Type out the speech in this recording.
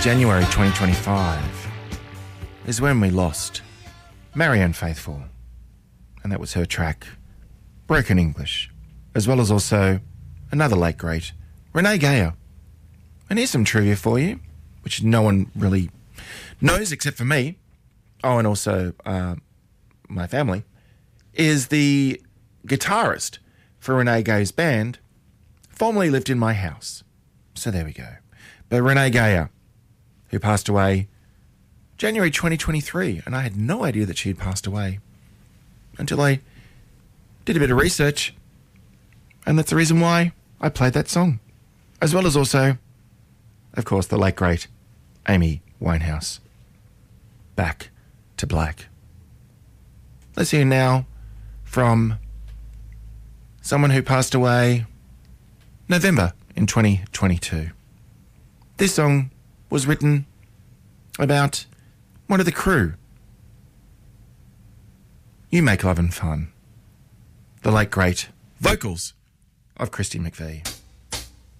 January 2025 is when we lost Marianne Faithfull, and that was her track, Broken English, as well as also another late great, Renee Geyer. And here's some trivia for you, which no one really knows except for me, oh, and also my family, is the guitarist for Renee Geyer's band formerly lived in my house. So there we go. But Renee Geyer, who passed away January 2023, and I had no idea that she had passed away until I did a bit of research, and that's the reason why I played that song, as well as also, of course, the late great Amy Winehouse. Back to Black. Let's hear now from someone who passed away November in 2022. This song was written about one of the crew. You Make Love and Fun. The late great vocals of Christy McVie.